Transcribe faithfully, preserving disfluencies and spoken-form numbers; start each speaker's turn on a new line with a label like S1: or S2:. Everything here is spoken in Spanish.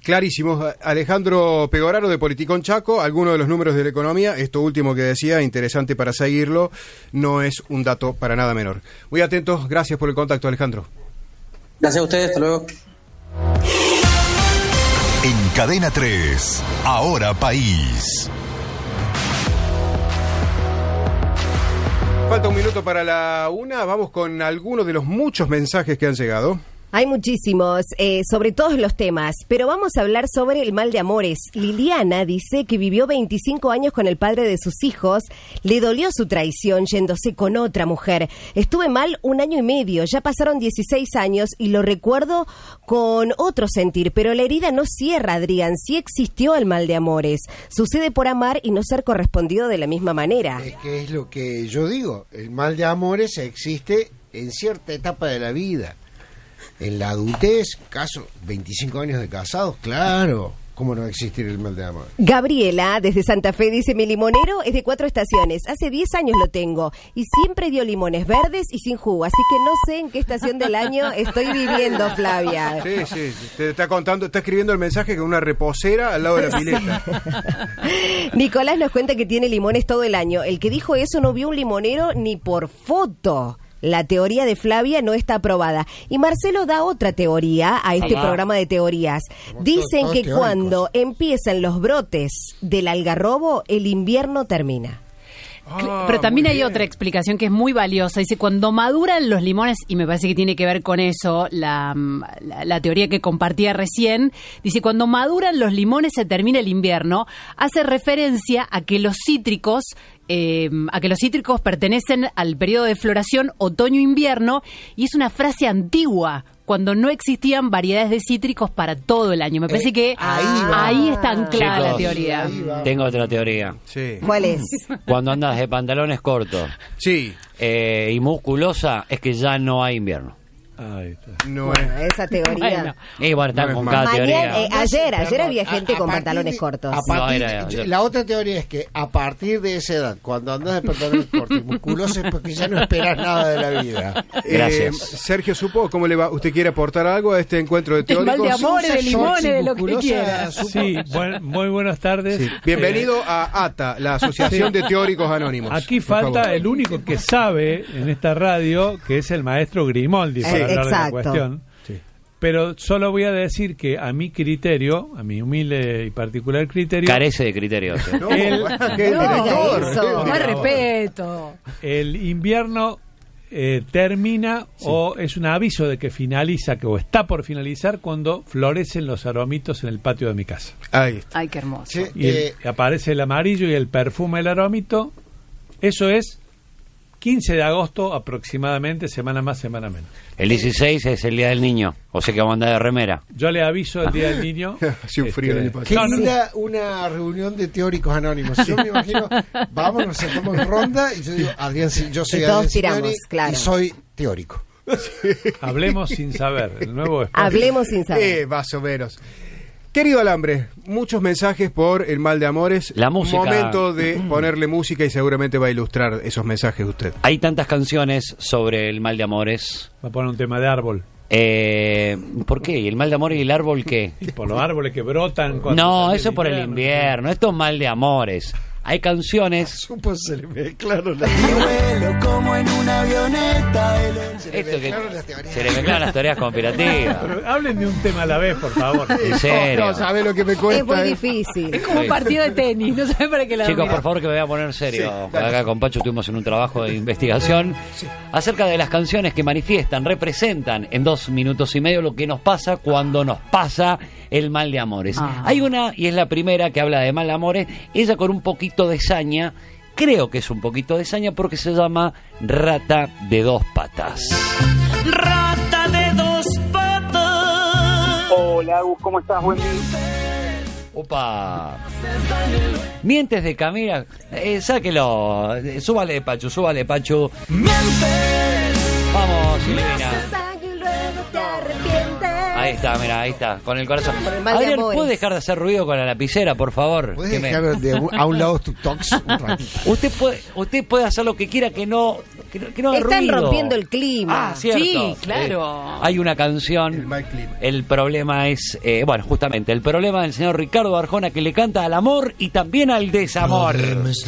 S1: Clarísimo. Alejandro Pegoraro de Politicón Chaco, algunos de los números de la economía, esto último que decía, interesante para seguirlo, no es un dato para nada menor. Muy atentos, gracias por el contacto, Alejandro.
S2: Gracias a ustedes, hasta luego.
S3: En Cadena tres, Ahora País.
S1: Falta un minuto para la una, vamos con algunos de los muchos mensajes que han llegado.
S4: Hay muchísimos, eh, sobre todos los temas, pero vamos a hablar sobre el mal de amores. Liliana dice que vivió veinticinco años con el padre de sus hijos, le dolió su traición yéndose con otra mujer. Estuve mal un año y medio, ya pasaron dieciséis años y lo recuerdo con otro sentir, pero la herida no cierra, Adrián, sí existió el mal de amores. Sucede por amar y no ser correspondido de la misma manera.
S5: Es que es lo que yo digo, el mal de amores existe en cierta etapa de la vida. En la adultez, caso, veinticinco años de casados, claro, ¿cómo no va a existir el mal de amor?
S4: Gabriela, desde Santa Fe, dice, mi limonero es de cuatro estaciones, hace diez años lo tengo, y siempre dio limones verdes y sin jugo, así que no sé en qué estación del año estoy viviendo, Flavia.
S1: Sí, sí, te está contando, está escribiendo el mensaje con una reposera al lado de la pileta.
S4: Sí. Nicolás nos cuenta que tiene limones todo el año, el que dijo eso no vio un limonero ni por foto. La teoría de Flavia no está aprobada. Y Marcelo da otra teoría a este Hola. programa de teorías. Dicen que teóricos. Cuando empiezan los brotes del algarrobo, el invierno termina.
S6: Ah, pero también hay bien. Otra explicación que es muy valiosa. Dice, cuando maduran los limones, y me parece que tiene que ver con eso, la, la, la teoría que compartía recién, dice, cuando maduran los limones se termina el invierno, hace referencia a que los cítricos, eh, a que los cítricos pertenecen al periodo de floración otoño-invierno, y es una frase antigua, cuando no existían variedades de cítricos para todo el año. Me parece eh, que ahí, ahí está anclada la teoría.
S7: Tengo otra teoría.
S1: Sí.
S4: ¿Cuál es?
S7: Cuando andas de pantalones cortos
S1: sí.
S7: eh, y musculosa, es que ya no hay invierno.
S1: Ahí está.
S4: No bueno, es. Esa teoría.
S7: Bueno, y bueno, están
S1: no
S7: con
S1: cada
S7: Mañana,
S4: teoría. Eh, ayer, ayer
S5: Perdón,
S4: había gente
S5: a, a
S4: con pantalones
S5: de,
S4: cortos.
S5: A partir,
S7: no, era, era,
S5: la otra teoría es que a partir de esa edad, cuando andas de pantalones cortos y musculosos, es porque ya no esperas nada de la vida.
S7: Gracias.
S1: Eh, Sergio Supo, ¿cómo le va? ¿Usted quiere aportar algo a este encuentro de teóricos?
S6: El mal de amores, de limones, de lo que quiera.
S8: Sí, buen, muy buenas tardes.
S1: Sí. Bienvenido eh, a A T A, la Asociación sí. de Teóricos Anónimos.
S8: Aquí falta el único que sabe en esta radio, que es el maestro Grimaldi, para
S4: eh,
S8: hablar
S4: exacto.
S8: de la cuestión. Sí. Pero solo voy a decir que a mi criterio, a mi humilde y particular criterio...
S7: Carece de criterios. ¿eh?
S1: No,
S8: el,
S1: ¿qué
S4: no,
S1: director?
S4: eso,
S6: más respeto.
S8: El invierno eh, termina sí. o es un aviso de que finaliza, que o está por finalizar, cuando florecen los aromitos en el patio de mi casa.
S1: Ahí está.
S6: Ay, qué hermoso.
S5: Sí,
S8: y
S5: eh,
S8: el, aparece el amarillo y el perfume del aromito. Eso es quince de agosto aproximadamente, semana más, semana menos.
S7: El dieciséis es el Día del Niño, o sea que vamos a andar de remera.
S8: Yo le aviso el Día del Niño.
S1: Hacía un frío el año pasado.
S5: Qué
S8: No, no.
S5: linda una reunión de teóricos anónimos. Yo me imagino, vamos, nos sentamos en ronda y yo digo, Adrián, yo soy
S4: Y todos
S5: Adrián
S4: tiramos,
S5: Signori
S4: claro.
S5: y soy teórico.
S8: Hablemos sin saber. El nuevo espacio.
S4: Hablemos sin saber.
S1: Eh, más o menos. Querido Alambre, muchos mensajes por el mal de amores.
S7: La música.
S1: Momento de ponerle música y seguramente va a ilustrar esos mensajes usted.
S7: Hay tantas canciones sobre el mal de amores.
S8: Va a poner un tema de árbol.
S7: Eh, ¿Por qué? ¿Y el mal de amores y el árbol qué?
S8: Y por los árboles que brotan. cuando
S7: No,
S8: sale
S7: eso por el invierno. Esto es mal de amores. Hay canciones.
S5: Supo, se le mezclaron las
S9: vuelo como en una avioneta.
S7: Esto que se le mezclan las teorías conspirativas.
S8: Pero hablen de un tema a la vez, por favor.
S7: En serio.
S1: No, no sabe lo que me cuesta.
S4: Es muy
S1: eh?
S4: difícil.
S6: Es como un partido de tenis, no sabe para qué lado.
S7: Chicos,
S6: mira.
S7: por favor, que me voy a poner serio.
S1: Sí,
S7: Acá con Pacho estuvimos en un trabajo de investigación sí. acerca de las canciones que manifiestan, representan en dos minutos y medio lo que nos pasa cuando nos pasa el mal de amores. Ah. Hay una, y es la primera, que habla de mal de amores, ella con un poquito de saña, creo que es un poquito de saña porque se llama Rata de dos patas.
S9: Rata de dos patas.
S2: Hola, Agus, ¿cómo estás? Buen día.
S7: Opa. Mientes de Camila, eh, sáquelo, eh, súbale Pachu, súbale Pachu.
S9: Mientes.
S7: Vamos, Silvina. Ahí está, mira, ahí está, con el corazón. Adrián, ¿puede dejar de hacer ruido con la lapicera, por favor?
S5: ¿Puedes
S7: que me...
S5: dejar de, a un lado tu tox un ratito?
S7: Usted puede, usted puede hacer lo que quiera, que no Que no, que no haga
S4: Están
S7: ruido.
S4: rompiendo el clima.
S7: Ah, cierto.
S6: Sí, claro.
S7: Eh, hay una canción.
S1: El mal clima.
S7: El problema es, eh, bueno, justamente, el problema del señor Ricardo Arjona que le canta al amor y también al desamor.